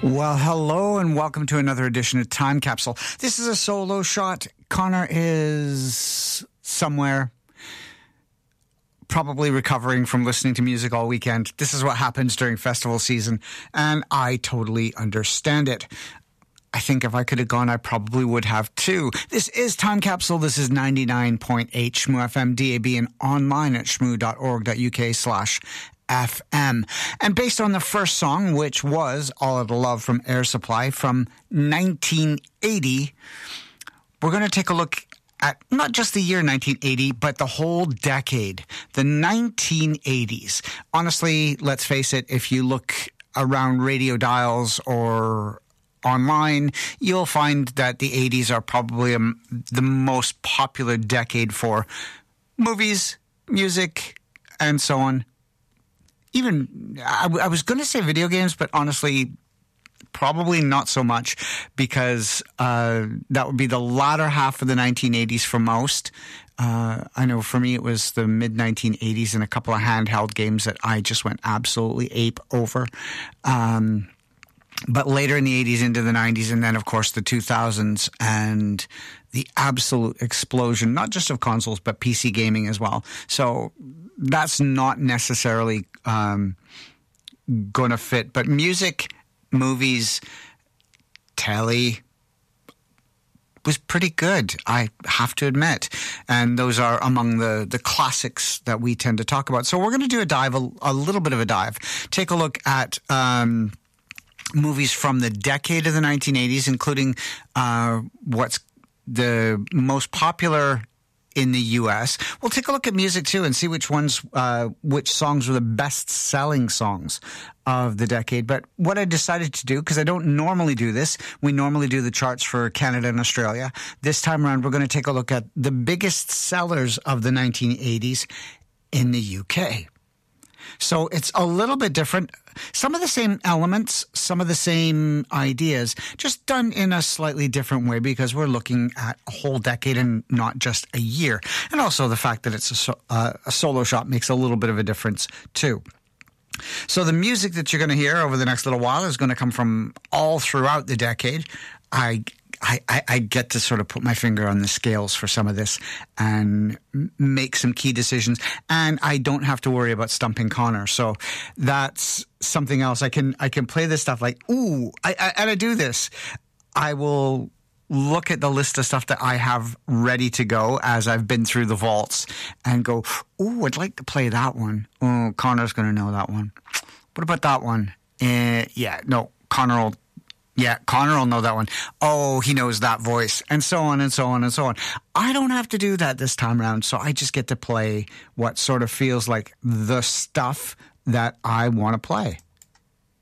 Well, hello and welcome to another edition of Time Capsule. This is a solo shot. Connor is somewhere, probably recovering from listening to music all weekend. This is what happens during festival season, and I totally understand it. I think if I could have gone, I probably would have too. This is Time Capsule. This is 99.8 Shmoo FM, DAB, and online at shmoo.org.uk/FM. And based on the first song, which was All of the Love from Air Supply from 1980, we're going to take a look at not just the year 1980, but the whole decade, the 1980s. Honestly, let's face it, if you look around radio dials or online, you'll find that the 80s are probably the most popular decade for movies, music, and so on. Even, I was going to say video games, but honestly, probably not so much, because that would be the latter half of the 1980s for most. I know for me it was the mid-1980s and a couple of handheld games that I just went absolutely ape over. But later in the 80s into the 90s, and then, of course, the 2000s and the absolute explosion, not just of consoles, but PC gaming as well. So that's not necessarily going to fit. But music, movies, telly was pretty good, I have to admit. And those are among the classics that we tend to talk about. So we're going to do a little bit of a dive. Take a look at movies from the decade of the 1980s, including what's the most popular in the U.S. We'll take a look at music too and see which songs were the best-selling songs of the decade. But what I decided to do, because I don't normally do this, we normally do the charts for Canada and Australia. This time around, we're going to take a look at the biggest sellers of the 1980s in the UK. So it's a little bit different. Some of the same elements, some of the same ideas, just done in a slightly different way, because we're looking at a whole decade and not just a year. And also the fact that it's a solo shot makes a little bit of a difference too. So the music that you're going to hear over the next little while is going to come from all throughout the decade. I get to sort of put my finger on the scales for some of this and make some key decisions, and I don't have to worry about stumping Connor. So that's something else. I can play this stuff like, ooh, I do this. I will look at the list of stuff that I have ready to go as I've been through the vaults and go, ooh, I'd like to play that one. Oh, Connor's going to know that one. What about that one? Connor will know that one. Oh, he knows that voice, and so on and so on and so on. I don't have to do that this time around, so I just get to play what sort of feels like the stuff that I want to play.